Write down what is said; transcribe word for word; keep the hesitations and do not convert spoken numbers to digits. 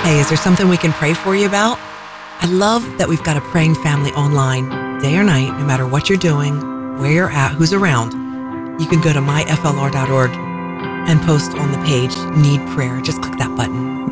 Hey, is there something we can pray for you about? I love that we've got a praying family online, day or night, no matter what you're doing, where you're at, who's around. You can go to my f l r dot org and post on the page, Need Prayer. Just click that button.